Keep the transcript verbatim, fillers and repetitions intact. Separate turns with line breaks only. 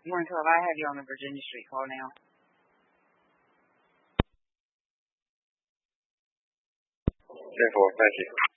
Morning, Club. I have you on the Virginia Street call now.
ten four, thank you.